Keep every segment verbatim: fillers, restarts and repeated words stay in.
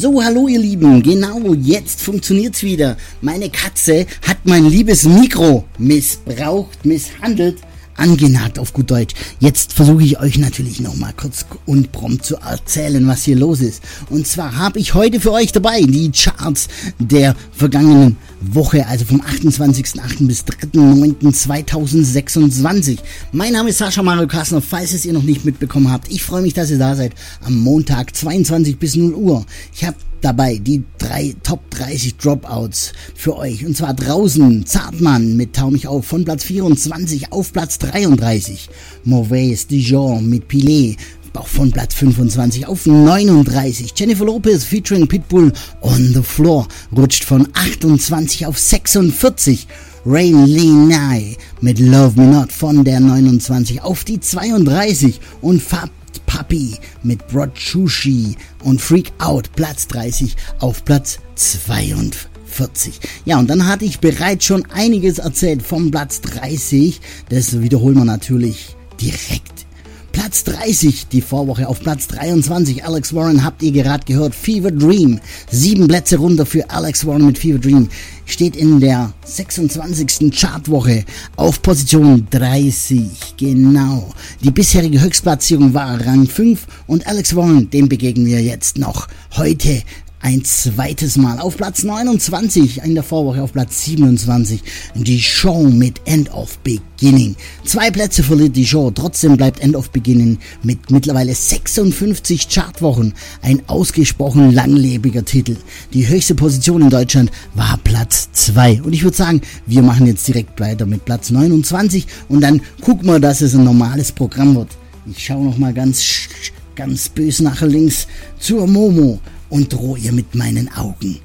So, hallo ihr Lieben, genau, jetzt funktioniert's wieder. Meine Katze hat mein liebes Mikro missbraucht, misshandelt, angenagt auf gut Deutsch. Jetzt versuche ich euch natürlich nochmal kurz und prompt zu erzählen, was hier los ist. Und zwar habe ich heute für euch dabei die Charts der vergangenen Woche, also vom achtundzwanzigsten achten bis dritten neunten zweitausendsechsundzwanzig. Mein Name ist Sascha Mario Kassner, falls es ihr noch nicht mitbekommen habt. Ich freue mich, dass ihr da seid am Montag zweiundzwanzig bis null Uhr. Ich habe dabei die drei Top dreißig Dropouts für euch. Und zwar draußen Zartmann mit Tau mich auf von Platz vierundzwanzig auf Platz dreiunddreißig. Mauvais Dijon mit Pilet auch von Platz fünfundzwanzig auf neununddreißig. Jennifer Lopez featuring Pitbull On The Floor rutscht von achtundzwanzig auf sechsundvierzig. Rain Lenai mit Love Me Not von der neunundzwanzig auf die zweiunddreißig. Und Fab Papi mit Brochushi und Freak Out Platz dreißig auf Platz zweiundvierzig. Ja, und dann hatte ich bereits schon einiges erzählt vom Platz dreißig. Das wiederholen wir natürlich direkt. Platz dreißig, die Vorwoche auf Platz dreiundzwanzig. Alex Warren, habt ihr gerade gehört, Fever Dream. Sieben Plätze runter für Alex Warren mit Fever Dream. Steht in der sechsundzwanzigsten Chartwoche auf Position dreißig. Genau. Die bisherige Höchstplatzierung war Rang fünf und Alex Warren, dem begegnen wir jetzt noch heute ein zweites Mal auf Platz neunundzwanzig, in der Vorwoche auf Platz siebenundzwanzig, die Show mit End of Beginning. Zwei Plätze verliert die Show, trotzdem bleibt End of Beginning mit mittlerweile sechsundfünfzig Chartwochen ein ausgesprochen langlebiger Titel. Die höchste Position in Deutschland war Platz zwei. Und ich würde sagen, wir machen jetzt direkt weiter mit Platz neunundzwanzig und dann gucken wir, dass es ein normales Programm wird. Ich schaue nochmal ganz, ganz böse nachher links zur Momo und drohe ihr mit meinen Augen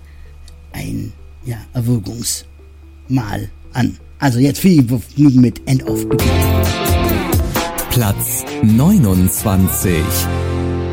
ein, ja, Erwürgungsmal an. Also jetzt viel Vergnügen mit End of Beginning. Platz neunundzwanzig.